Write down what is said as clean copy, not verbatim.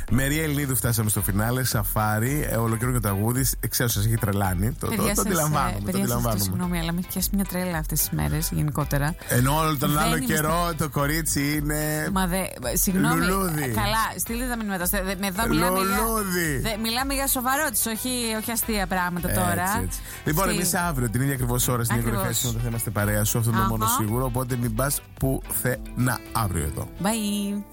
Μερία Ελληνίδου, φτάσαμε στο φινάλε. Σαφάρι, ολοκληρώνει το τραγούδι. Ξέρω, σα έχει τρελάνει. Το αντιλαμβάνομαι. Συγγνώμη, αλλά με έχει πιάσει μια τρέλα αυτές τις μέρες γενικότερα. Ενώ όλο τον άλλο καιρό το κορίτσι είναι. Συγγνώμη. Λουλούδι. Καλά, στείλτε τα μηνύματα. Εδώ μιλάμε για σοβαρότητα, όχι αστεία πράγματα τώρα. Έτσι. Λοιπόν, εμείς αύριο την ίδια ακριβώς ώρα στην ίδια κορυφαία θα είμαστε παρέα σου. Αυτό είναι το μόνο σίγουρο. Οπότε μην πας πουθενά αύριο εδώ. Bye.